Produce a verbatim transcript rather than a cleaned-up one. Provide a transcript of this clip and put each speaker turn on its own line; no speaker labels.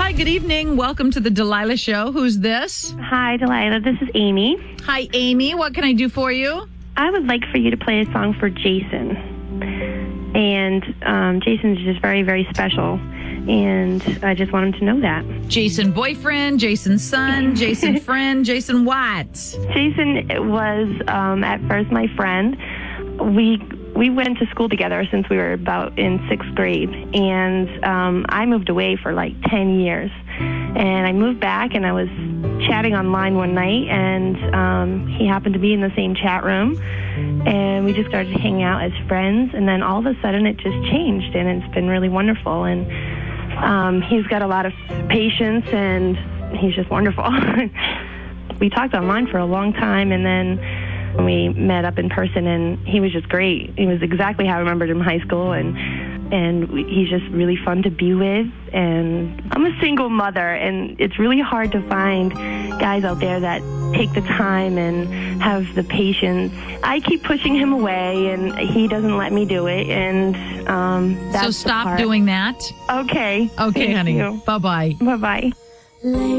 Hi, good evening. Welcome to the Delilah Show. Who's this?
Hi, Delilah. This is Amy.
Hi, Amy. What can I do for you?
I would like for you to play a song for Jason. And um, Jason's just very, very special. And I just want him to know that.
Jason boyfriend, Jason son, Jason friend, Jason what?
Jason was um, at first my friend. We we went to school together since we were about in sixth grade. And um, I moved away for like ten years. And I moved back and I was chatting online one night, and um, he happened to be in the same chat room. And we just started hanging out as friends. And then all of a sudden it just changed, and it's been really wonderful. And Um, he's got a lot of patience, and he's just wonderful. We talked online for a long time, and then we met up in person, and he was just great. He was exactly how I remembered him in high school, and and we, he's just really fun to be with. And I'm a single mother, and it's really hard to find guys out there that take the time and have the patience. I keep pushing him away, and he doesn't let me do it, and um, that's
So
the
stop
part.
doing that.
Okay.
Okay,
Thank
honey.
you.
Bye-bye.
Bye-bye.